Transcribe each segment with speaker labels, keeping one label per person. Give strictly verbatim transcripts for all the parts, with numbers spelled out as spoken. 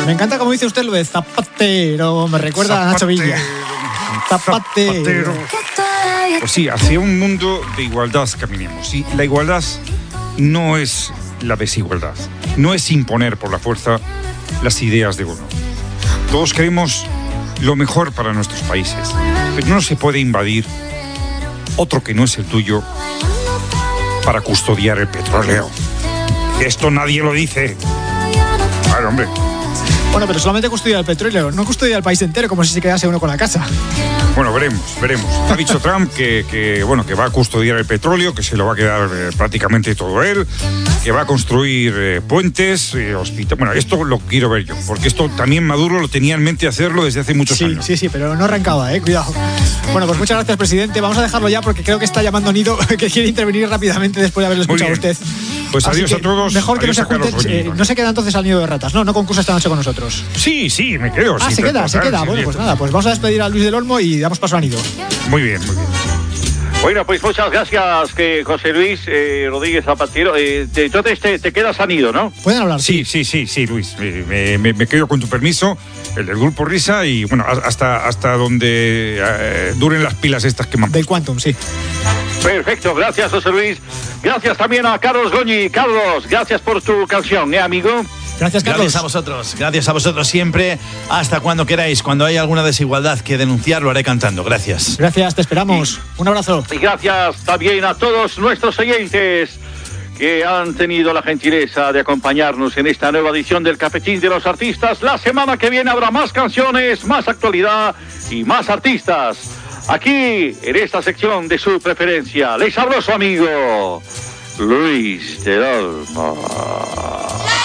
Speaker 1: Me encanta como dice usted lo de zapatero, me recuerda
Speaker 2: Zapatero,
Speaker 1: a Nacho Villa. Zapatero.
Speaker 2: Zapatero. Pues sí, hacia un mundo de igualdad caminemos. Y la igualdad no es la desigualdad, no es imponer por la fuerza las ideas de uno. Todos queremos lo mejor para nuestros países, pero no se puede invadir otro que no es el tuyo para custodiar el petróleo. Esto nadie lo dice. Claro, hombre.
Speaker 1: Bueno, pero solamente custodia el petróleo, no custodia el país entero, como si se quedase uno con la casa.
Speaker 2: Bueno, veremos, veremos. Ha dicho Trump que, que, bueno, que va a custodiar el petróleo, que se lo va a quedar eh, prácticamente todo él, que va a construir eh, puentes, eh, hospitales. Bueno, esto lo quiero ver yo, porque esto también Maduro lo tenía en mente hacerlo desde hace muchos
Speaker 1: sí,
Speaker 2: años.
Speaker 1: Sí, sí, pero no arrancaba, eh, cuidado. Bueno, pues muchas gracias, presidente. Vamos a dejarlo ya porque creo que está llamando Nido, que quiere intervenir rápidamente después de haberlo escuchado a usted.
Speaker 2: Pues
Speaker 1: Así
Speaker 2: adiós a todos.
Speaker 1: Mejor que no se junten, eh, no se queda entonces al nido de ratas, ¿no? No concursa esta noche con nosotros.
Speaker 2: Sí, sí, me quedo.
Speaker 1: Ah,
Speaker 2: sí,
Speaker 1: se queda, se queda.
Speaker 2: Sí,
Speaker 1: Bueno,
Speaker 2: sí,
Speaker 1: pues
Speaker 2: sí.
Speaker 1: nada, pues vamos a despedir a Luis del Olmo y damos paso a Nido.
Speaker 2: Muy bien, muy bien.
Speaker 3: Bueno, pues muchas gracias, que José Luis eh, Rodríguez Zapatero. Eh, te- entonces te, te quedas a Nido, ¿no?
Speaker 1: ¿Pueden hablar?
Speaker 2: Sí, sí, sí, sí, Luis. Me, me, me quedo con tu permiso, el del Grupo Risa, y bueno, hasta, hasta donde eh, duren las pilas estas que me han
Speaker 1: Del Quantum, sí.
Speaker 3: Perfecto, gracias, José Luis. Gracias también a Carlos Goñi. Carlos, gracias por tu canción, ¿eh, amigo?
Speaker 1: Gracias, Carlos.
Speaker 4: Gracias a vosotros, gracias a vosotros siempre, hasta cuando queráis. Cuando hay alguna desigualdad que denunciar, lo haré cantando. Gracias.
Speaker 1: Gracias, te esperamos. Un abrazo.
Speaker 3: Y gracias también a todos nuestros oyentes que han tenido la gentileza de acompañarnos en esta nueva edición del Cafetín de los Artistas. La semana que viene habrá más canciones, más actualidad y más artistas. Aquí, en esta sección de su preferencia, les habló su amigo Luis del Olmo.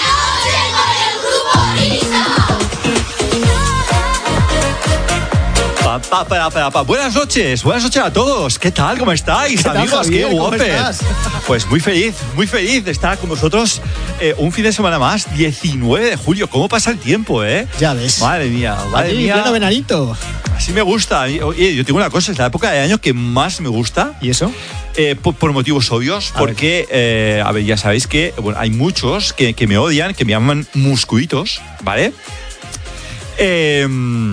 Speaker 4: Pa, pa, pa, pa, pa. Buenas noches, buenas noches a todos. ¿Qué tal? ¿Cómo estáis,
Speaker 1: ¿Qué tal,
Speaker 4: amigos?
Speaker 1: Javier?
Speaker 4: Qué
Speaker 1: ¿Cómo
Speaker 4: guapes.
Speaker 1: estás?
Speaker 4: Pues muy feliz, muy feliz de estar con vosotros eh, un fin de semana más, diecinueve de julio. ¿Cómo pasa el tiempo, eh?
Speaker 1: Ya ves.
Speaker 4: Madre mía, madre
Speaker 1: Allí,
Speaker 4: mía.
Speaker 1: pleno venanito.
Speaker 4: Así me gusta. Oye, yo tengo una cosa, es la época de año que más me gusta.
Speaker 1: ¿Y eso?
Speaker 4: Eh, por, por motivos obvios,
Speaker 1: A
Speaker 4: porque, eh, a ver, ya sabéis que bueno, hay muchos que, que me odian, que me llaman muscuitos, ¿vale? Eh,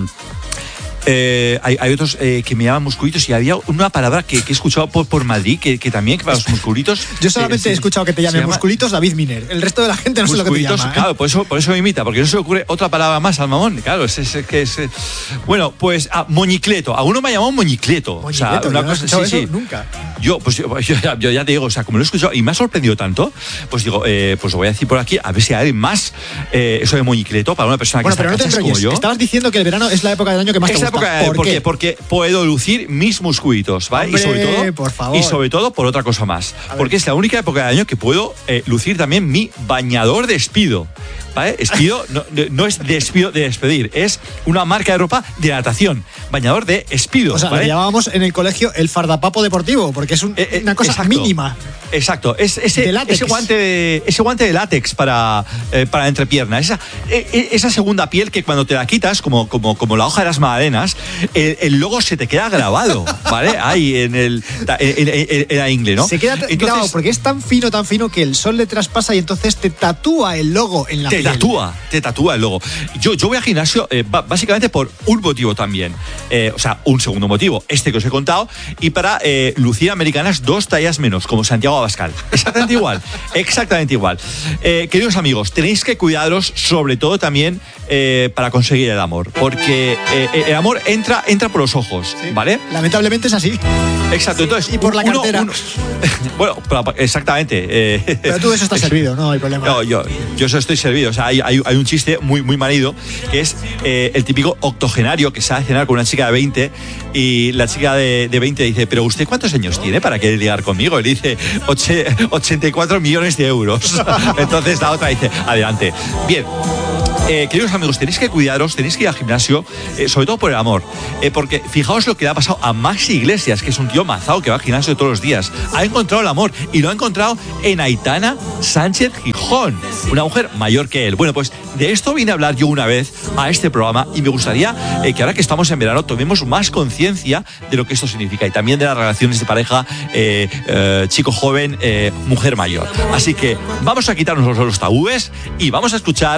Speaker 4: eh, hay, hay otros eh, que me llaman musculitos y había una palabra que, que he escuchado por, por Madrid, que, que también que para los musculitos...
Speaker 1: Yo solamente
Speaker 4: eh,
Speaker 1: he escuchado que te
Speaker 4: se
Speaker 1: llamen
Speaker 4: llama-
Speaker 1: musculitos David Miner. El resto de la gente no sé lo que te
Speaker 4: Musculitos,
Speaker 1: llama. ¿eh?
Speaker 4: claro, por eso, por eso me imita, porque no se le ocurre otra palabra más al mamón. Claro, es, es, es que es. eh, Bueno, pues a moñicleto. A uno me ha llamado moñicleto. O sea,
Speaker 1: Moñicleto,
Speaker 4: una
Speaker 1: yo no he
Speaker 4: cosa,
Speaker 1: escuchado
Speaker 4: sí,
Speaker 1: eso
Speaker 4: sí.
Speaker 1: nunca.
Speaker 4: Yo, pues yo, yo ya, yo ya te digo, o sea, como lo he escuchado y me ha sorprendido tanto, pues digo, eh, pues lo voy a decir por aquí, a ver si hay alguien más eh, eso de moñicleto para una persona
Speaker 1: Bueno,
Speaker 4: que
Speaker 1: pero no
Speaker 4: está
Speaker 1: te
Speaker 4: cachas como
Speaker 1: enrolles.
Speaker 4: yo.
Speaker 1: Estabas diciendo que el verano es la época del año que más
Speaker 4: Es
Speaker 1: te
Speaker 4: la
Speaker 1: gusta.
Speaker 4: época,
Speaker 1: ¿Por
Speaker 4: ¿por
Speaker 1: qué?
Speaker 4: qué? Porque puedo lucir mis musculitos, ¿vale?
Speaker 1: Hombre,
Speaker 4: y sobre todo,
Speaker 1: por favor.
Speaker 4: y sobre todo por otra cosa más, porque es la única época del año que puedo eh, lucir también mi bañador de Speedo. ¿Vale? Speedo no, no es despido de despedir, es una marca de ropa de natación, bañador de Speedo.
Speaker 1: O sea,
Speaker 4: ¿vale?
Speaker 1: lo llamábamos en el colegio el fardapapo deportivo, porque es un-
Speaker 4: Eh, eh,
Speaker 1: una cosa
Speaker 4: exacto.
Speaker 1: mínima.
Speaker 4: Exacto, es ese,
Speaker 1: De látex.
Speaker 4: ese guante de, ese guante de látex para, eh, para la entrepierna, esa, eh, eh, esa segunda piel que cuando te la quitas, como, como, como la hoja de las magdalenas, el, el logo se te queda grabado, ¿vale? Ahí en, el, en, en- en- en la ingle, ¿no?
Speaker 1: Se queda t-
Speaker 4: Entonces,
Speaker 1: grabado porque es tan fino, tan fino que el sol le traspasa y entonces te tatúa el logo en la
Speaker 4: te
Speaker 1: piel.
Speaker 4: tatúa, te tatúa el logo. Yo, yo voy al gimnasio eh, ba- básicamente por un motivo también. Eh, o sea, un segundo motivo, este que os he contado, y para eh, lucir americanas dos tallas menos, como Santiago Abascal. Exactamente igual, exactamente igual. Eh, queridos amigos, tenéis que cuidaros, sobre todo también eh, para conseguir el amor, porque eh, el amor entra, entra por los ojos, ¿vale?
Speaker 1: Lamentablemente es así.
Speaker 4: Exacto, entonces...
Speaker 1: Y por la
Speaker 4: uno-
Speaker 1: cartera.
Speaker 4: uno- bueno, pero- exactamente. eh,
Speaker 1: Pero tú de eso estás servido, no hay problema.
Speaker 4: no, yo, yo eso estoy servido. O sea, hay, hay, hay un chiste muy, muy manido que es eh, el típico octogenario que sale a cenar con una chica de veinte y la chica de, de veinte dice, ¿pero usted cuántos años tiene para querer ligar conmigo? Y le dice, "Oche- ochenta y cuatro millones de euros. Entonces la otra dice, adelante. Bien. Eh, queridos amigos, tenéis que cuidaros, tenéis que ir al gimnasio, eh, sobre todo por el amor. Eh, porque fijaos lo que le ha pasado a Maxi Iglesias, que es un tío mazao que va al gimnasio todos los días. Ha encontrado el amor y lo ha encontrado en Aitana Sánchez Gijón, una mujer mayor que él. Bueno, pues de esto vine a hablar yo una vez a este programa y me gustaría eh, que ahora que estamos en verano tomemos más conciencia de lo que esto significa y también de las relaciones de pareja eh, eh, chico joven, eh, mujer mayor. Así que vamos a quitarnos los, los tabúes y vamos a escuchar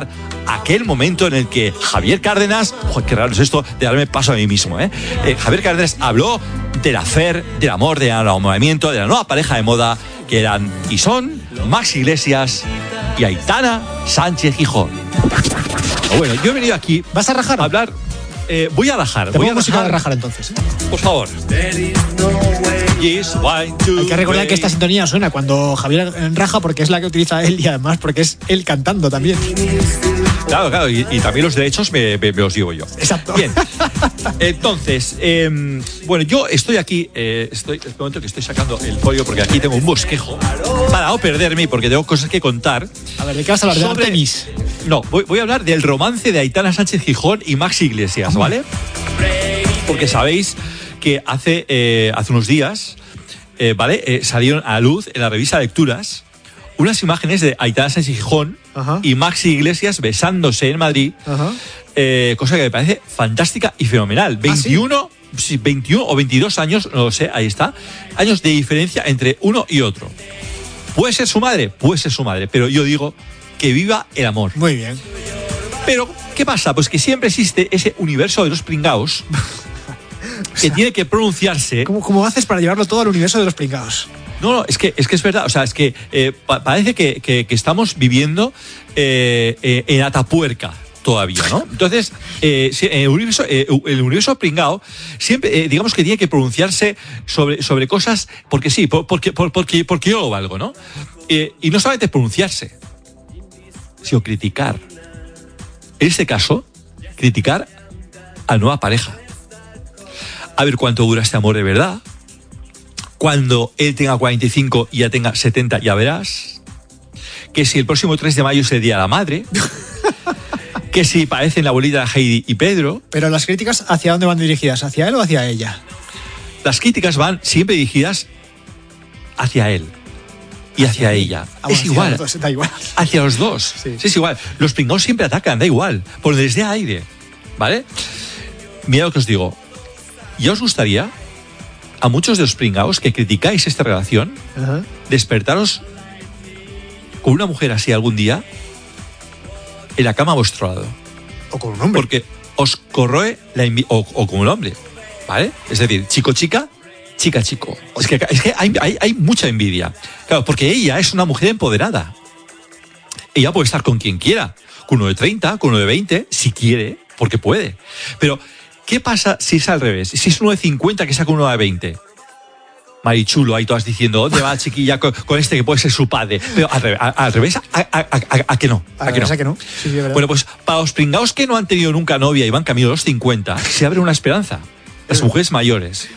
Speaker 4: aquel momento en el que Javier Cárdenas, joder, qué raro es esto de darme paso a mí mismo, ¿eh? Eh, Javier Cárdenas habló del afer, del amor, del enamoramiento, de la nueva pareja de moda que eran y son Max Iglesias y Aitana Sánchez Gijón. Bueno, yo he venido aquí.
Speaker 1: ¿Vas a rajar?
Speaker 4: A hablar. Eh, voy a rajar.
Speaker 1: Te
Speaker 4: voy
Speaker 1: pongo
Speaker 4: a
Speaker 1: música
Speaker 4: rajar.
Speaker 1: de rajar entonces. ¿eh?
Speaker 4: Por favor. Yes, one, two,
Speaker 1: Hay que recordar
Speaker 4: three.
Speaker 1: que esta sintonía suena cuando Javier raja porque es la que utiliza él y además porque es él cantando también.
Speaker 4: Claro, claro, y, y también los derechos me, me- me los llevo yo.
Speaker 1: Exacto.
Speaker 4: Bien, entonces, eh, bueno, yo estoy aquí, eh, estoy, es el momento que estoy sacando el folio porque aquí tengo un bosquejo para no perderme y porque tengo cosas que contar.
Speaker 1: A ver, ¿de qué vas a hablar? ¿De
Speaker 4: Sobre-
Speaker 1: Artemis?
Speaker 4: No, voy, voy a hablar del romance de Aitana Sánchez Gijón y Max Iglesias, ¿vale? Porque sabéis que hace, eh, hace unos días, eh, ¿vale? Eh, salieron a la luz en la revista Lecturas unas imágenes de Aitana Sánchez Gijón
Speaker 1: Ajá.
Speaker 4: y Max Iglesias besándose en Madrid,
Speaker 1: Ajá.
Speaker 4: eh, cosa que me parece fantástica y fenomenal. veintiuno, sí, veintiuno o veintidós años, no lo sé, ahí está, años de diferencia entre uno y otro. ¿Puede ser su madre? Puede ser su madre, pero yo digo que viva el amor.
Speaker 1: Muy bien.
Speaker 4: Pero, ¿qué pasa? Pues que siempre existe ese universo de los pringaos que tiene que pronunciarse.
Speaker 1: ¿Cómo, ¿Cómo haces para llevarlo todo al universo de los pringados?
Speaker 4: No, no, es que es, que es verdad. O sea, es que eh, pa- parece que, que- que estamos viviendo eh, eh, en Atapuerca todavía, ¿no? Entonces, eh, si- el universo, eh, el universo pringao siempre, eh, digamos que tiene que pronunciarse sobre, sobre cosas porque sí, por- porque, por- porque, porque yo lo valgo, ¿no? Eh, y no solamente pronunciarse, sino criticar. En este caso, criticar a nueva pareja. A ver cuánto dura este amor de verdad. Cuando él tenga cuarenta y cinco y ya tenga setenta, ya verás. Que si el próximo tres de mayo es el Día de la Madre. Que si parecen la abuelita de Heidi y Pedro.
Speaker 1: Pero las críticas, ¿hacia dónde van dirigidas? ¿Hacia él o hacia ella?
Speaker 4: Las críticas van siempre dirigidas hacia él y hacia ella.
Speaker 1: Ah, bueno,
Speaker 4: Es
Speaker 1: hacia
Speaker 4: igual.
Speaker 1: los dos, da igual.
Speaker 4: Hacia los dos.
Speaker 1: Sí.
Speaker 4: Sí, es igual. Los pringados siempre atacan, da igual. Por desde aire. ¿Vale? Mira lo que os digo. ¿Ya os gustaría, a muchos de los pringados que criticáis esta relación,
Speaker 1: Ajá.
Speaker 4: despertaros con una mujer así algún día en la cama a vuestro lado?
Speaker 1: O con un hombre.
Speaker 4: Porque os corroe la envidia. O, o con un hombre. ¿Vale? Es decir, chico-chica, chica-chico. Es que, es que hay, hay, hay mucha envidia. Claro, porque ella es una mujer empoderada. Ella puede estar con quien quiera. Con uno de treinta, con uno de veinte, si quiere, porque puede. Pero, ¿qué pasa si es al revés? Si es uno de cincuenta que está con uno de veinte. Marichulo, ahí todas diciendo, ¿dónde va chiquilla con, con este que puede ser su padre? Pero al revés, a, al revés, a, a, a, a, a que no.
Speaker 1: A,
Speaker 4: que no.
Speaker 1: que no. Sí, sí, es verdad.
Speaker 4: Bueno, pues para los pringaos que no han tenido nunca novia y van camino a los cincuenta, se abre una esperanza. Las mujeres mayores.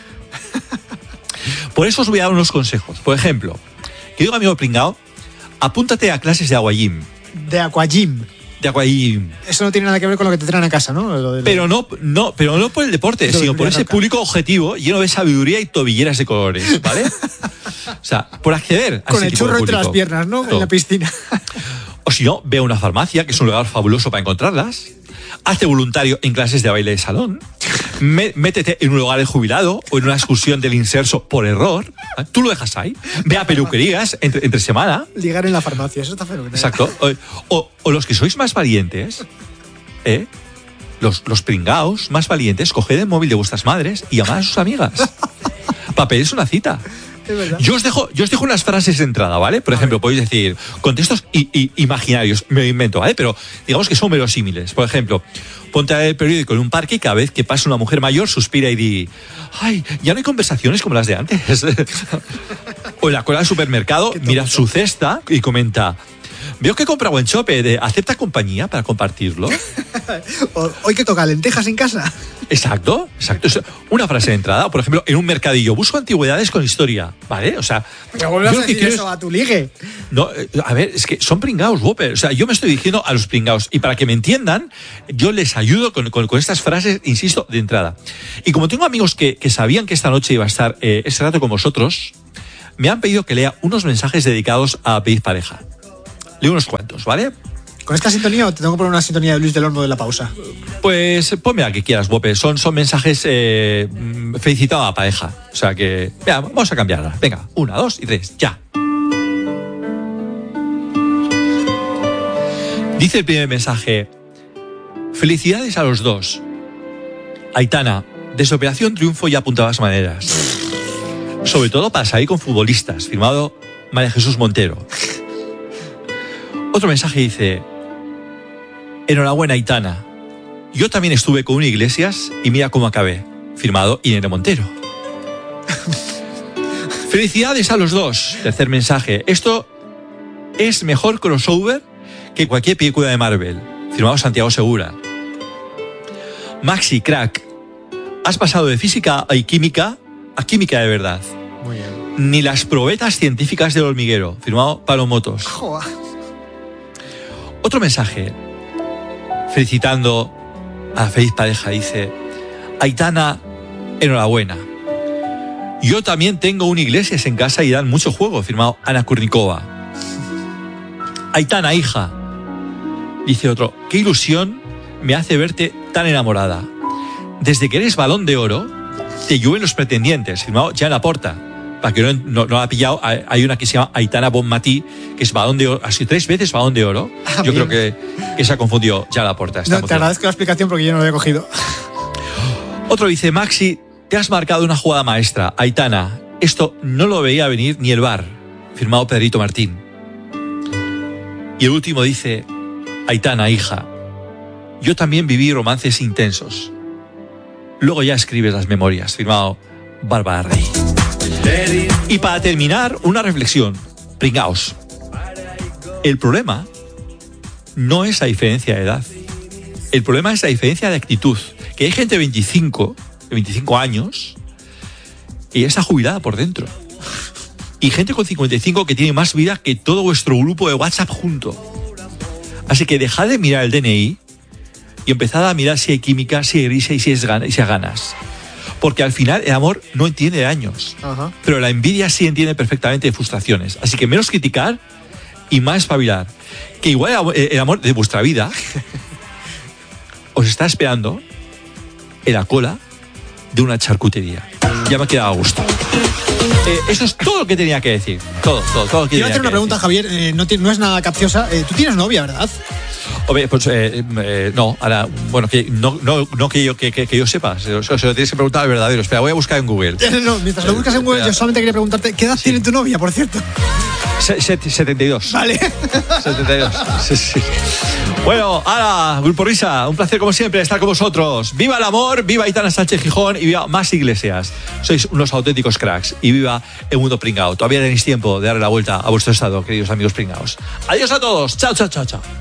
Speaker 4: Por eso os voy a dar unos consejos. Por ejemplo, querido amigo pringao, apúntate a clases de aquagym.
Speaker 1: De aquagym.
Speaker 4: De aquagym.
Speaker 1: Eso no tiene nada que ver con lo que te traen a casa, ¿no? Lo de-
Speaker 4: Pero no, no, pero no por el deporte,
Speaker 1: Lo
Speaker 4: sino
Speaker 1: de
Speaker 4: por
Speaker 1: la
Speaker 4: ese
Speaker 1: roca.
Speaker 4: público objetivo lleno de sabiduría y tobilleras de colores, ¿vale? O sea, por acceder a
Speaker 1: Con
Speaker 4: ese
Speaker 1: el
Speaker 4: tipo de
Speaker 1: churro entre las
Speaker 4: público.
Speaker 1: piernas, ¿no? En
Speaker 4: Todo.
Speaker 1: la piscina.
Speaker 4: O si no, ve a una farmacia, que es un lugar fabuloso para encontrarlas. Hazte voluntario en clases de baile de salón. Me- métete en un lugar de jubilado o en una excursión del inserso por error. Tú lo dejas ahí. Ve a peluquerías entre, entre semana.
Speaker 1: Ligar en la farmacia, eso está fenomenal.
Speaker 4: Exacto. O, o- o los que sois más valientes, ¿eh? Los, los pringaos más valientes, coged el móvil de vuestras madres y llamad a sus amigas. Para pedirse una cita.
Speaker 1: Es verdad.
Speaker 4: Yo os dejo, yo os dejo unas frases de entrada, ¿vale? Por ejemplo, podéis decir contextos i- i- imaginarios, me lo invento, ¿vale? Pero digamos que son verosímiles. Por ejemplo, ponte a leer el periódico en un parque y cada vez que pasa una mujer mayor suspira y di, ay, ya no hay conversaciones como las de antes. O en la cola del supermercado mira su cesta y comenta, veo que compra buen chope, de, ¿acepta compañía para compartirlo?
Speaker 1: O- Hoy que toca lentejas en casa.
Speaker 4: Exacto, exacto. Es una frase de entrada. Por ejemplo, en un mercadillo, busco antigüedades con historia, ¿vale? O sea,
Speaker 1: Pero vuelvas
Speaker 4: yo
Speaker 1: a
Speaker 4: lo que
Speaker 1: decir
Speaker 4: quiero
Speaker 1: eso
Speaker 4: es-
Speaker 1: a tu ligue.
Speaker 4: No, eh, a ver, es que son pringaos, Whopper. O sea, yo me estoy dirigiendo a los pringaos. Y para que me entiendan, yo les ayudo con, con- con estas frases, insisto, de entrada. Y como tengo amigos que, que sabían que esta noche iba a estar eh, ese rato con vosotros, me han pedido que lea unos mensajes dedicados a pedir pareja. Leo unos cuantos, ¿vale?
Speaker 1: ¿Con esta sintonía o te tengo que poner una sintonía de Luis del Olmo de la pausa?
Speaker 4: Pues ponme la que quieras, Whopper. Son, son mensajes eh, mm, felicitado a la pareja. O sea que, venga, vamos a cambiarla. Venga, una, dos y tres, ya. Dice el primer mensaje, Felicidades a los dos. Aitana, desde Operación Triunfo ya apuntabas maneras. Sobre todo para salir con futbolistas. Firmado María Jesús Montero. Otro mensaje dice: enhorabuena, Aitana. Yo también estuve con un Iglesias y mira cómo acabé. Firmado Irene Montero. Felicidades a los dos. Tercer mensaje: esto es mejor crossover que cualquier película de Marvel. Firmado Santiago Segura. Maxi, crack. Has pasado de física y química a química de verdad.
Speaker 1: Muy bien.
Speaker 4: Ni las probetas científicas del hormiguero. Firmado Palo Motos.
Speaker 1: Joder.
Speaker 4: Otro mensaje, felicitando a la feliz pareja, dice: Aitana, enhorabuena. Yo también tengo un Iglesias en casa y dan mucho juego. Firmado Ana Kurnikova. Aitana, hija. Dice otro: qué ilusión me hace verte tan enamorada. Desde que eres Balón de Oro, te llueven los pretendientes. Firmado Jan Porta. Para que no, no, no lo ha pillado, hay una que se llama Aitana Bonmatí, que es Balón de Oro, así tres veces Balón de Oro. Ah, yo bien. Creo que, que se ha confundido ya la porta.
Speaker 1: No, te agradezco la explicación porque yo no lo había cogido.
Speaker 4: Otro dice: Maxi, te has marcado una jugada maestra. Aitana, esto no lo veía venir ni el V A R. Firmado Pedrito Martín. Y el último dice: Aitana, hija, yo también viví romances intensos. Luego ya escribes las memorias. Firmado Bárbara Rey. Y para terminar, una reflexión. Pringaos. El problema no es la diferencia de edad. El problema es la diferencia de actitud. Que hay gente de veinticinco, de veinticinco años y ya está jubilada por dentro. Y gente con cincuenta y cinco que tiene más vida que todo vuestro grupo de WhatsApp junto. Así que dejad de mirar el D N I y empezad a mirar si hay química, si hay risa y si, es ganas, y si hay ganas. Porque al final el amor no entiende de años. Ajá. Pero la envidia sí entiende perfectamente de frustraciones. Así que menos criticar y más espabilar. Que igual el amor de vuestra vida os está esperando en la cola de una charcutería. Ya me ha quedado a gusto. Eh, eso es todo lo que tenía que decir. Todo, todo, todo lo que
Speaker 1: Quiero hacer una pregunta,
Speaker 4: decir.
Speaker 1: Javier. Eh, no, no es nada capciosa. Eh, Tú tienes novia, ¿verdad?
Speaker 4: Hombre, pues eh, eh, no, ahora, bueno, que no, no, no que yo que, que, que yo sepa, se, se lo tienes que preguntar al verdadero. Espera, voy a buscar en Google.
Speaker 1: No, no, mientras lo buscas en Google, yo solamente quería preguntarte, ¿qué edad sí. tiene tu novia, por cierto?
Speaker 4: setenta y dos.
Speaker 1: Vale.
Speaker 4: setenta y dos. Sí, sí. Bueno, ahora, Grupo Risa, un placer como siempre estar con vosotros. Viva el amor, viva Aitana Sánchez Gijón y viva Más Iglesias. Sois unos auténticos cracks y viva el mundo pringao. Todavía tenéis tiempo de darle la vuelta a vuestro estado, queridos amigos pringaos. Adiós a todos. Chao, chao, chao, chao.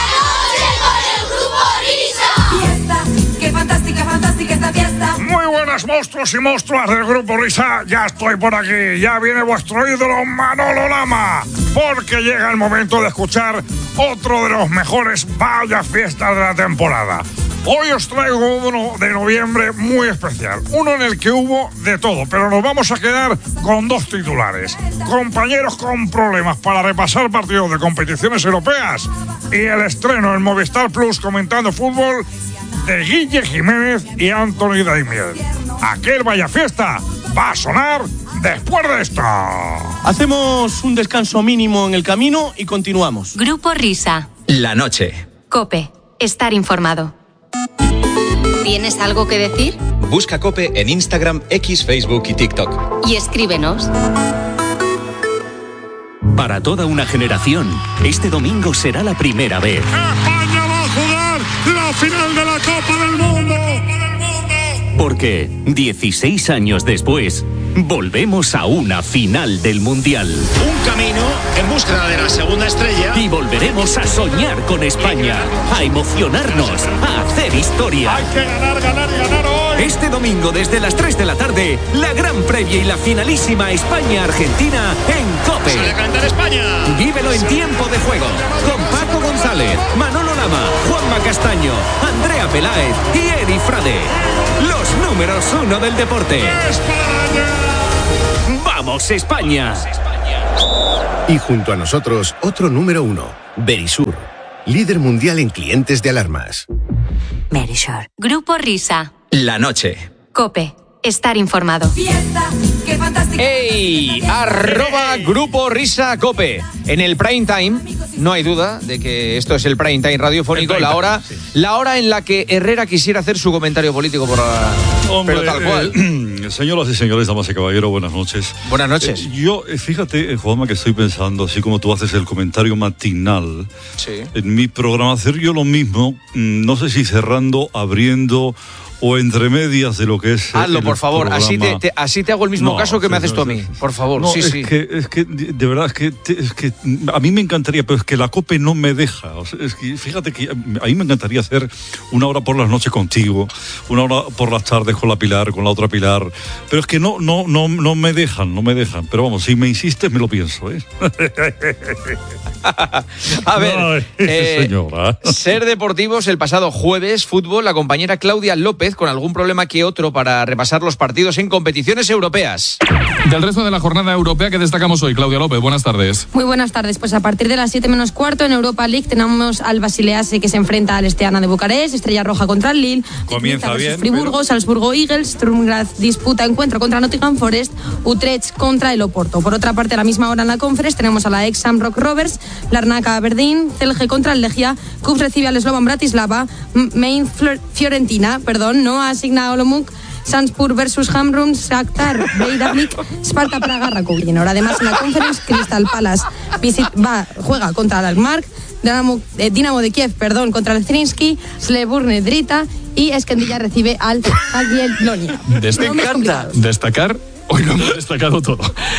Speaker 5: Fiesta, qué fantástica, fantástica esta fiesta.
Speaker 6: Muy buenas monstruos y monstruas del Grupo Risa, ya estoy por aquí, ya viene vuestro ídolo Manolo Lama, porque llega el momento de escuchar otro de los mejores vaya fiestas de la temporada. Hoy os traigo uno de noviembre muy especial, uno en el que hubo de todo, pero nos vamos a quedar con dos titulares. Compañeros con problemas para repasar partidos de competiciones europeas y el estreno en Movistar Plus comentando fútbol de Guille Jiménez y Anthony Daimiel. Aquel vaya fiesta va a sonar después de esto.
Speaker 7: Hacemos un descanso mínimo en el camino y continuamos.
Speaker 8: Grupo Risa.
Speaker 9: La noche.
Speaker 8: COPE. Estar informado. ¿Tienes algo que decir?
Speaker 9: Busca COPE en Instagram, X, Facebook y TikTok.
Speaker 8: Y escríbenos.
Speaker 10: Para toda una generación, este domingo será la primera vez.
Speaker 6: España va a jugar la final de la Copa del Mundo.
Speaker 10: Porque dieciséis años después, volvemos a una final del Mundial.
Speaker 11: Un camino en búsqueda de la segunda estrella.
Speaker 10: Y volveremos a soñar con España, a emocionarnos, a hacer historia.
Speaker 6: Hay que ganar, ganar y ganar hoy.
Speaker 10: Este domingo desde las tres de la tarde, la gran previa y la finalísima España-Argentina en COPE.
Speaker 11: Sale a cantar España.
Speaker 10: Vívelo en tiempo de juego con Paco González, Manolo Lama, Juanma Castaño, Andrea Peláez y Eri Frade. Los números uno del deporte.
Speaker 6: ¡España!
Speaker 10: ¡Vamos, España!
Speaker 12: Y junto a nosotros, otro número uno, Verisur, líder mundial en clientes de alarmas.
Speaker 8: Verisur. Grupo Risa.
Speaker 9: La noche.
Speaker 8: COPE. Estar informado.
Speaker 5: Fiesta, qué fantástica.
Speaker 13: ¡Ey! Arroba Grupo Risa Cope. En el prime time, no hay duda de que esto es el prime time radiofónico,
Speaker 2: prime
Speaker 13: la hora,
Speaker 2: time, sí.
Speaker 13: la hora en la que Herrera quisiera hacer su comentario político por la...
Speaker 2: Hombre,
Speaker 13: pero tal cual.
Speaker 2: Eh, señoras y señores, damas y caballeros, buenas noches.
Speaker 13: Buenas noches.
Speaker 2: Eh, yo, eh, fíjate, eh, Juanma, que estoy pensando, así como tú haces el comentario matinal,
Speaker 13: Sí.
Speaker 2: en mi programa hacer yo lo mismo, mm, no sé si cerrando, abriendo o entre medias de lo que es.
Speaker 13: Hazlo,
Speaker 2: el
Speaker 13: por favor. Así te,
Speaker 2: programa.
Speaker 13: te- así te hago el mismo
Speaker 2: No,
Speaker 13: caso que
Speaker 2: sí,
Speaker 13: me haces
Speaker 2: no,
Speaker 13: tú a
Speaker 2: sí,
Speaker 13: mí.
Speaker 2: sí.
Speaker 13: Por favor,
Speaker 2: No,
Speaker 13: sí,
Speaker 2: es
Speaker 13: sí.
Speaker 2: Que, es que, de de verdad, es que, te- es que a mí me encantaría, pero es que la COPE no me deja. O sea, es que fíjate que a mí me encantaría hacer una hora por las noches contigo, una hora por las tardes con la Pilar, con la otra Pilar, pero es que no, no, no, no me dejan, no me dejan. Pero vamos, si me insistes, me lo pienso, ¿eh?
Speaker 13: A ver,
Speaker 2: Ay,
Speaker 13: eh,
Speaker 2: señora.
Speaker 13: Ser Deportivos el pasado jueves, fútbol, la compañera Claudia López con algún problema que otro para repasar los partidos en competiciones europeas.
Speaker 14: Del resto de la jornada europea que destacamos hoy, Claudia López, buenas tardes.
Speaker 15: Muy buenas tardes. Pues a partir de las siete menos cuarto en Europa League tenemos al Basilease que se enfrenta al Esteana de Bucarest, Estrella Roja contra el Lille,
Speaker 2: Comienza
Speaker 15: versus
Speaker 2: bien,
Speaker 15: Friburgo,
Speaker 2: pero...
Speaker 15: Salzburgo Eagles, Sturm Graz disputa encuentro contra Nottingham Forest, Utrecht contra el Oporto. Por otra parte, a la misma hora en la Conference tenemos a la ex Shamrock Rovers, Larnaca Aberdeen, Celje contra el Legia, Kups recibe al Slovan Bratislava, M- Main Flor- Fiorentina, perdón, no asigna a Olomouc, Sanspur versus Hamrun, Shakhtar, Beiravlik, Sparta Praga, Rakovinor. Además, en la Conference, Crystal Palace visit, va, juega contra el Alkmaar, Dinamo, eh, Dinamo de Kiev, perdón, contra el Zrinski, Slevurne Drita y Esquendilla recibe al Jagiellonia.
Speaker 14: Des-
Speaker 15: Me encanta.
Speaker 14: Destacar, hoy lo hemos destacado todo.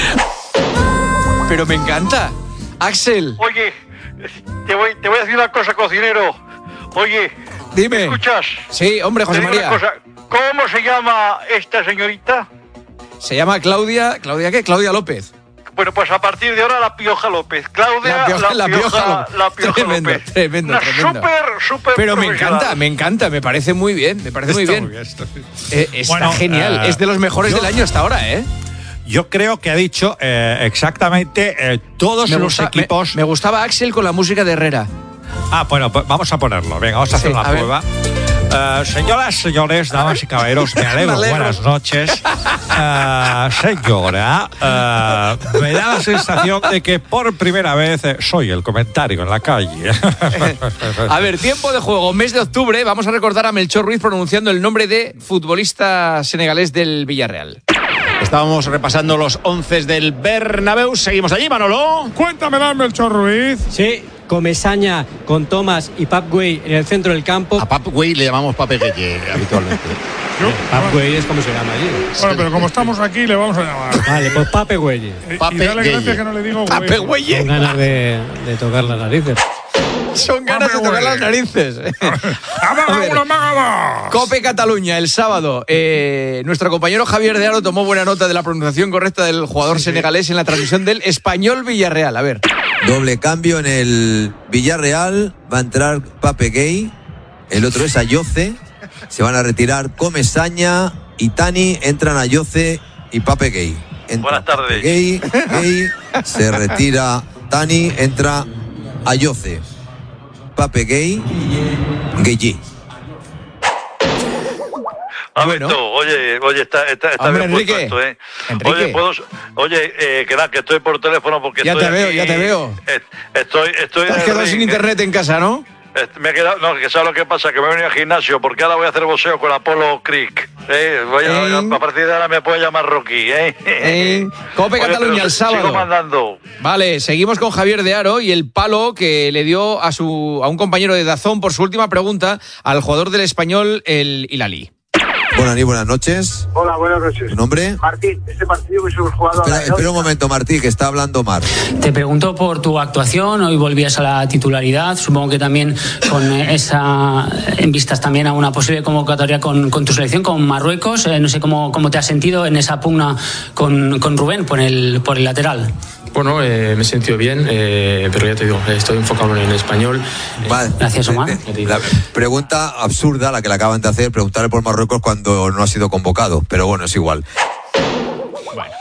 Speaker 13: Pero me encanta. Axel.
Speaker 3: Oye, te voy, te voy a decir una cosa, cocinero. Oye,
Speaker 13: Dime.
Speaker 3: ¿me escuchas?
Speaker 13: Sí, hombre, José
Speaker 3: Te digo una
Speaker 13: María.
Speaker 3: cosa, ¿cómo se llama esta señorita?
Speaker 13: Se llama Claudia, ¿Claudia qué? Claudia López.
Speaker 3: Bueno, pues a partir de ahora la Pioja López. Claudia,
Speaker 13: La Pioja- la Pioja López.
Speaker 3: la Pioja
Speaker 13: Tremendo,
Speaker 3: López.
Speaker 13: tremendo,
Speaker 3: Una
Speaker 13: tremendo.
Speaker 3: súper, súper
Speaker 13: Pero me
Speaker 3: profesional.
Speaker 13: encanta, me encanta, me parece muy bien, me parece muy
Speaker 2: Está
Speaker 13: bien.
Speaker 2: muy bien, está bien.
Speaker 13: Eh, está
Speaker 2: Bueno,
Speaker 13: genial,
Speaker 2: eh,
Speaker 13: es de los mejores
Speaker 2: yo-
Speaker 13: del año hasta ahora, ¿eh?
Speaker 16: Yo creo que ha dicho eh, exactamente eh, todos
Speaker 13: Me
Speaker 16: los
Speaker 13: gusta- me-
Speaker 16: equipos.
Speaker 13: Me, gustaba Axel con la música de Herrera.
Speaker 16: Ah, bueno, pues vamos a ponerlo. Venga, vamos a hacer
Speaker 13: Sí,
Speaker 16: una
Speaker 13: a ver.
Speaker 16: prueba. Eh, señoras, señores, damas y caballeros, me alegro,
Speaker 13: Me alegro.
Speaker 16: buenas noches. Eh, señora, eh, me da la sensación de que por primera vez eh, soy el comentario en la calle.
Speaker 13: A ver, tiempo de juego, mes de octubre, vamos a recordar a Melchor Ruiz pronunciando el nombre de futbolista senegalés del Villarreal.
Speaker 11: Estábamos repasando los once del Bernabéu. Seguimos allí, Manolo.
Speaker 6: Cuéntame, Melchor Ruiz.
Speaker 17: Sí, Comesaña con Thomas y Pap Gueye en el centro del campo.
Speaker 11: A Pap Gueye le llamamos Pape Gueye habitualmente.
Speaker 17: Pap Gueye es como se llama allí.
Speaker 6: Bueno, pero como estamos aquí, le vamos a llamar.
Speaker 17: Vale, pues Pape Gueye.
Speaker 6: Y- y
Speaker 11: Pape
Speaker 6: dale
Speaker 11: Gueye.
Speaker 6: gracias que no le digo
Speaker 13: Pape
Speaker 6: güey.
Speaker 13: Güelle.
Speaker 17: Con ganas de, de tocar las narices.
Speaker 13: Son ganas de
Speaker 6: Pape
Speaker 13: tocar
Speaker 6: Güelle.
Speaker 13: las narices.
Speaker 6: ¡Amaga
Speaker 13: A ver.
Speaker 6: uno, amaga dos!
Speaker 13: Cope Cataluña, el sábado. Eh, nuestro compañero Javier de Aro tomó buena nota de la pronunciación correcta del jugador senegalés en la transmisión del Español Villarreal. A ver.
Speaker 18: Doble cambio en el Villarreal. Va a entrar Pape Gueye. El otro es Ayoce. Se van a retirar Comesaña y Tani. Entran Ayoce y Pape Gueye. Entra
Speaker 3: Buenas tardes.
Speaker 18: Pape Gueye, Gueye, se retira Tani. Entra Ayoce. Pape Gueye. Gueye.
Speaker 3: A ver, tú, oye, oye, está, está, está
Speaker 13: Hombre,
Speaker 3: bien puesto
Speaker 13: Enrique.
Speaker 3: esto, ¿eh?
Speaker 13: Enrique.
Speaker 3: Oye, ¿puedo, oye eh, que nada, que estoy por teléfono porque
Speaker 13: Ya
Speaker 3: estoy
Speaker 13: te veo,
Speaker 3: aquí,
Speaker 13: ya te veo.
Speaker 3: eh, Estoy, estoy
Speaker 13: Te has
Speaker 3: en el
Speaker 13: quedado
Speaker 3: ring,
Speaker 13: sin internet en casa, ¿no?
Speaker 3: eh, Me he quedado, no, que sabes lo que pasa, que me he venido al gimnasio porque ahora voy a hacer boxeo con Apolo Creek. Eh, voy a,
Speaker 13: Eh.
Speaker 3: a partir de ahora me puede llamar Rocky, ¿eh?
Speaker 13: Eh, Cope
Speaker 3: Oye,
Speaker 13: Cataluña
Speaker 3: pero
Speaker 13: el sábado.
Speaker 3: Sigo mandando.
Speaker 13: Vale, seguimos con Javier de Aro y el palo que le dio a su a un compañero de Dazón por su última pregunta al jugador del Español, el Hilali.
Speaker 18: Buenas, buenas noches.
Speaker 19: Hola, buenas noches.
Speaker 18: ¿Tu nombre?
Speaker 19: Martín, este partido que hemos jugado
Speaker 18: Espera,
Speaker 19: a la
Speaker 18: espera un momento, Martí, que está hablando Mar.
Speaker 20: Te pregunto por tu actuación, hoy volvías a la titularidad, supongo que también con esa, en vistas también a una posible convocatoria con, con tu selección, con Marruecos, eh, no sé cómo, cómo te has sentido en esa pugna con, con Rubén por el, por el lateral.
Speaker 21: Bueno, eh, me he sentido bien, eh, pero ya te digo, estoy enfocado en español.
Speaker 18: Vale.
Speaker 20: Gracias, Omar.
Speaker 18: La pregunta absurda, la que le acaban de hacer, preguntarle por Marruecos cuando no ha sido convocado, pero bueno, es igual.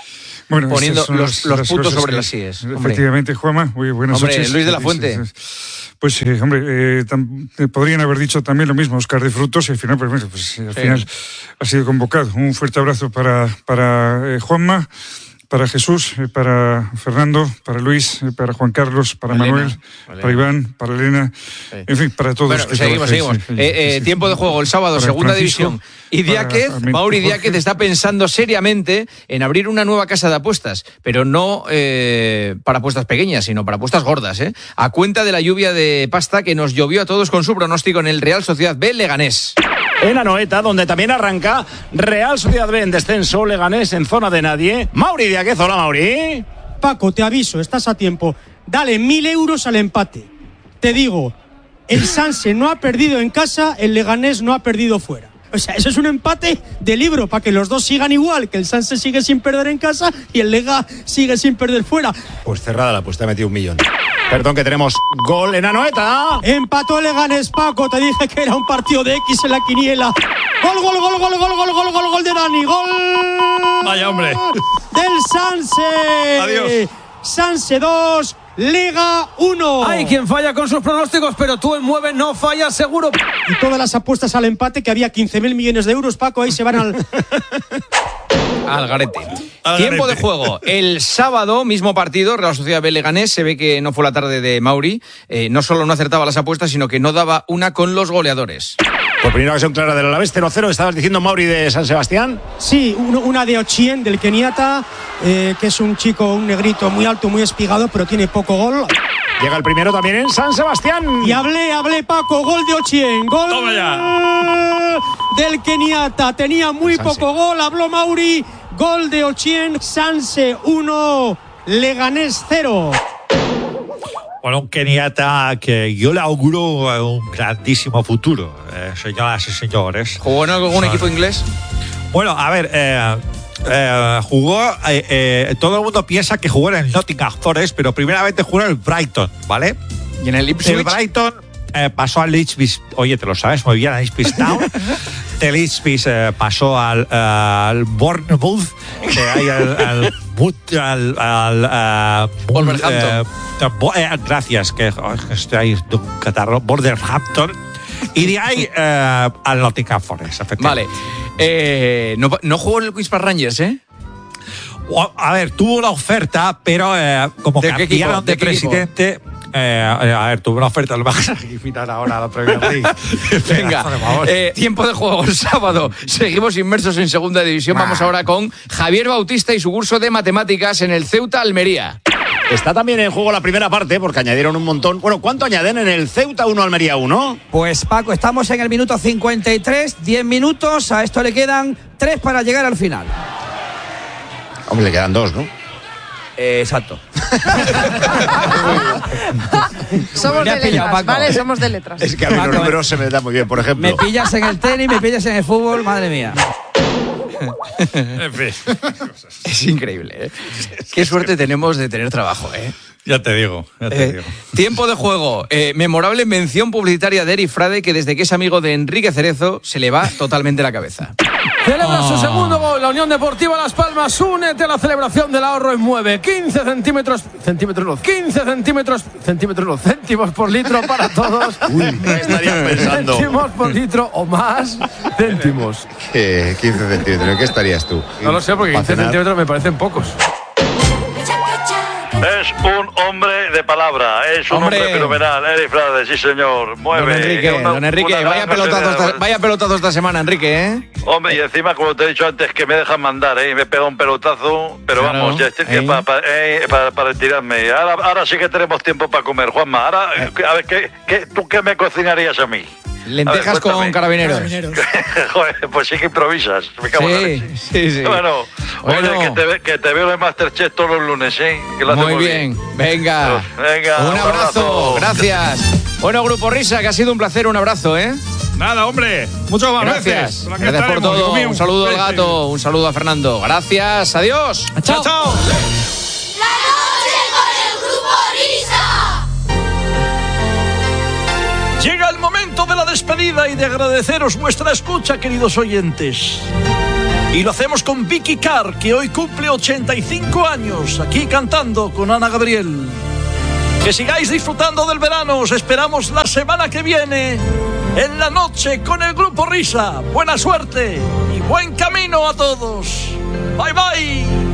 Speaker 2: Bueno,
Speaker 13: poniendo
Speaker 2: son
Speaker 13: los,
Speaker 2: las-
Speaker 13: los
Speaker 2: las
Speaker 13: puntos
Speaker 2: cosas
Speaker 13: sobre
Speaker 2: que-
Speaker 13: las síes. Hombre.
Speaker 2: Efectivamente, Juanma, muy buenas
Speaker 13: Hombre,
Speaker 2: noches.
Speaker 13: Luis de la
Speaker 2: Sí,
Speaker 13: Fuente.
Speaker 2: sí, sí. Pues, eh, hombre, eh, tam- eh, podrían haber dicho también lo mismo, Oscar de Frutos, y al final, pues, bueno, pues, eh, al
Speaker 13: Sí.
Speaker 2: final ha sido convocado. Un fuerte abrazo para, para eh, Juanma, para Jesús, eh, para Fernando, para Luis, eh, para Juan Carlos, para
Speaker 13: Elena,
Speaker 2: Manuel,
Speaker 13: Elena.
Speaker 2: para Iván, para Elena, en fin, para todos.
Speaker 13: Bueno,
Speaker 2: que
Speaker 13: seguimos,
Speaker 2: trabajáis,
Speaker 13: seguimos.
Speaker 2: sí, sí,
Speaker 13: Eh, eh,
Speaker 2: sí.
Speaker 13: tiempo de juego el sábado,
Speaker 2: Para
Speaker 13: segunda
Speaker 2: Francisco,
Speaker 13: división. Y
Speaker 2: para
Speaker 13: Diáquez,
Speaker 2: Armento
Speaker 13: Mauri
Speaker 2: Jorge.
Speaker 13: Diáquez está pensando seriamente en abrir una nueva casa de apuestas, pero no eh, para apuestas pequeñas, sino para apuestas gordas, ¿eh? A cuenta de la lluvia de pasta que nos llovió a todos con su pronóstico en el Real Sociedad B Leganés.
Speaker 11: En Anoeta, donde también arranca Real Sociedad B en descenso, Leganés en zona de nadie. Mauri Diáquez, hola Mauri.
Speaker 17: Paco, te aviso, estás a tiempo. Dale mil euros al empate. Te digo, el Sanse no ha perdido en casa, el Leganés no ha perdido fuera. O sea, eso es un empate de libro, para que los dos sigan igual, que el Sanse sigue sin perder en casa y el Lega sigue sin perder fuera.
Speaker 11: Pues cerrada la apuesta, he metido un millón. Perdón, que tenemos gol en Anoeta.
Speaker 17: Empató el Leganés, Paco, te dije que era un partido de X en la quiniela. Gol, gol, gol, gol, gol, gol, gol, gol, gol de Dani, gol.
Speaker 16: Vaya hombre.
Speaker 17: Del Sanse.
Speaker 16: Adiós.
Speaker 17: Sanse dos, Lega uno.
Speaker 7: Hay quien falla con sus pronósticos, pero tú en Mueve no fallas seguro.
Speaker 17: Y todas las apuestas al empate, que había quince mil millones de euros, Paco, ahí se van al...
Speaker 13: Al garete.
Speaker 16: Al
Speaker 13: Tiempo
Speaker 16: garete.
Speaker 13: de juego. El sábado, mismo partido, Real Sociedad B Leganés. Se ve que no fue la tarde de Mauri. Eh, no solo no acertaba las apuestas, sino que no daba una con los goleadores.
Speaker 11: Por primera ocasión clara del Alavés, cero cero. Estabas diciendo Mauri de San Sebastián.
Speaker 17: Sí, uno- una de Ochien, del keniata, eh, que es un chico, un negrito muy alto, muy espigado, pero tiene poco gol.
Speaker 11: Llega el primero también en San Sebastián.
Speaker 17: Y hablé, hablé, Paco, gol de Ochien, gol
Speaker 16: Toma ya.
Speaker 17: del keniata. Tenía muy
Speaker 11: Sanse.
Speaker 17: poco gol, habló Mauri, gol de Ochien, Sanse uno, Leganés cero.
Speaker 16: Bueno, un keniata que yo le auguro eh, un grandísimo futuro, eh, señoras y señores.
Speaker 13: ¿Jugó en algún
Speaker 16: Ah.
Speaker 13: equipo inglés?
Speaker 16: Bueno, a ver, eh, eh, jugó, eh, eh, todo el mundo piensa que jugó en el Nottingham Forest, pero primeramente jugó en el Brighton, ¿vale?
Speaker 13: ¿Y en el
Speaker 16: El
Speaker 13: Ipswich?
Speaker 16: Brighton eh, pasó al Ipswich, oye, te lo sabes muy bien, al Ipswich Town. Del Ipswich eh, pasó al, eh, al Bournemouth, que hay al, al, Mut- al, al eh,
Speaker 13: Wolverhampton.
Speaker 16: eh, Bo- eh, gracias, que oh, estoy ahí de un catarro. Wolverhampton. Y de ahí eh, al Nottingham Forest, efectivamente.
Speaker 13: Vale. Eh, no, no jugó en el Queens Park Rangers, ¿eh?
Speaker 16: O- A ver, tuvo una oferta, pero eh, como
Speaker 13: ¿De qué equipo?
Speaker 16: cambiaron de,
Speaker 13: ¿De qué equipo?
Speaker 16: presidente. Eh, eh, a ver, tuvo una oferta, lo vas a quitar ahora a la Premier League.
Speaker 13: Venga,
Speaker 16: por favor.
Speaker 13: eh, tiempo de juego el sábado. Seguimos inmersos en segunda división. Vamos ahora con Javier Bautista y su curso de matemáticas en el Ceuta Almería.
Speaker 11: Está también en juego la primera parte, porque añadieron un montón. Bueno, ¿cuánto añaden en el Ceuta uno Almería uno?
Speaker 1: Pues Paco, estamos en el minuto cincuenta y tres, diez minutos, a esto le quedan tres para llegar al final.
Speaker 11: Hombre, le quedan dos, ¿no?
Speaker 1: Eh, exacto.
Speaker 22: Somos
Speaker 1: Me
Speaker 22: de
Speaker 1: has pillado,
Speaker 22: letras,
Speaker 1: Paco.
Speaker 22: ¿vale? Somos de letras.
Speaker 11: Es que a mí los
Speaker 1: Paco,
Speaker 11: números se me dan muy bien, por ejemplo.
Speaker 1: Me pillas en el tenis, me pillas en el fútbol, madre mía.
Speaker 16: En fin.
Speaker 13: Es increíble, ¿eh? Qué suerte tenemos de tener trabajo, ¿eh?
Speaker 16: Ya te digo, ya te
Speaker 13: Eh,
Speaker 16: digo.
Speaker 13: tiempo de juego. Eh, memorable mención publicitaria de Eri Frade, que desde que es amigo de Enrique Cerezo se le va totalmente la cabeza.
Speaker 7: Celebra
Speaker 13: Oh.
Speaker 7: su segundo gol. La Unión Deportiva Las Palmas. Únete a la celebración del ahorro en Mueve. quince centímetros. Centímetros no. quince centímetros. Centímetros no. Céntimos por litro para todos.
Speaker 11: Uy, ¿qué estarías pensando?
Speaker 7: Céntimos por litro o más. Céntimos.
Speaker 23: ¿Qué? quince centímetros. ¿En qué estarías tú?
Speaker 7: No lo sé, porque
Speaker 23: ¿Para
Speaker 7: quince
Speaker 23: cenar?
Speaker 7: centímetros me parecen pocos.
Speaker 3: Es un hombre de palabra, es un
Speaker 13: Hombre.
Speaker 3: hombre fenomenal, Eri Frade, sí señor, mueve.
Speaker 13: Don Enrique,
Speaker 3: Una-
Speaker 13: don Enrique,
Speaker 3: una
Speaker 13: vaya
Speaker 3: gran
Speaker 13: pelotazo,
Speaker 3: serie de-
Speaker 13: esta, vaya pelotazo esta semana, Enrique, ¿eh?
Speaker 3: Hombre, y encima, como te he dicho antes, que me dejan mandar, ¿eh? Me pega un pelotazo, pero
Speaker 13: Claro,
Speaker 3: vamos, ya estoy
Speaker 13: ¿eh?
Speaker 3: para, para, eh, para- para retirarme. Ahora, ahora sí que tenemos tiempo para comer, Juanma. Ahora,
Speaker 13: Eh.
Speaker 3: a ver, ¿qué, qué, ¿tú qué me cocinarías a mí?
Speaker 13: Lentejas
Speaker 3: A ver,
Speaker 13: con
Speaker 3: cuéntame.
Speaker 13: carabineros.
Speaker 3: Joder, pues sí que improvisas. Me cago en la
Speaker 13: Sí,
Speaker 3: leche.
Speaker 13: sí, sí.
Speaker 3: Bueno,
Speaker 13: Bueno.
Speaker 3: oye, que te, ve- que te veo en Masterchef todos los lunes, ¿eh? Que lo haces
Speaker 13: Muy bien, venga.
Speaker 3: Venga,
Speaker 13: Un
Speaker 3: un
Speaker 13: abrazo,
Speaker 3: abrazo.
Speaker 13: gracias. Bueno, Grupo Risa, que ha sido un placer, un abrazo, ¿eh?
Speaker 2: Nada, hombre, muchas más
Speaker 13: Gracias.
Speaker 2: veces. Por aquí
Speaker 13: Gracias por
Speaker 2: estaremos,
Speaker 13: todo.
Speaker 2: Dios mío.
Speaker 13: Un saludo al
Speaker 2: Vete.
Speaker 13: gato, un saludo a Fernando. Gracias, adiós.
Speaker 2: Chao, chao.
Speaker 24: Llega el momento de la despedida y de agradeceros vuestra escucha, queridos oyentes.
Speaker 4: Y lo hacemos con Vicky Carr, que hoy cumple ochenta y cinco años, aquí cantando con Ana Gabriel. Que sigáis disfrutando del verano. Os esperamos la semana que viene en la noche con el Grupo Risa. Buena suerte y buen camino a todos. Bye bye.